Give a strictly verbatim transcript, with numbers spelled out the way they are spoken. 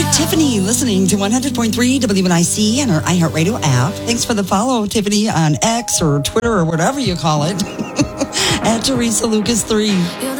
Tiffany listening to one hundred point three W N I C and our iHeartRadio app. Thanks for the follow, Tiffany, on X or Twitter or whatever you call it. At Teresa Lucas three.